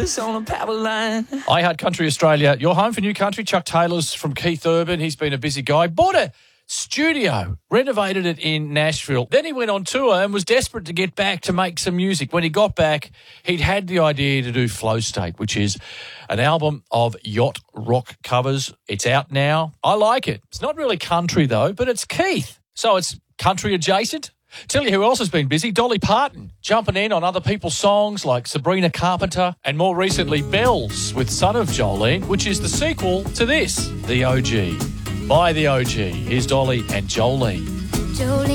us on a power line. iHeart Country Australia, your home for new country. Chuck Taylor's from Keith Urban. He's been a busy guy. Bought a studio, renovated it in Nashville. Then he went on tour and was desperate to get back to make some music. When he got back, he'd had the idea to do Flow State, which is an album of yacht rock covers. It's out now. I like it. It's not really country, though, but it's Keith. So it's country adjacent. Tell you who else has been busy. Dolly Parton, jumping in on other people's songs like Sabrina Carpenter and more recently Bells with Son of Jolene, which is the sequel to this, The OG. By The OG. Here's Dolly and Jolene. Jolene.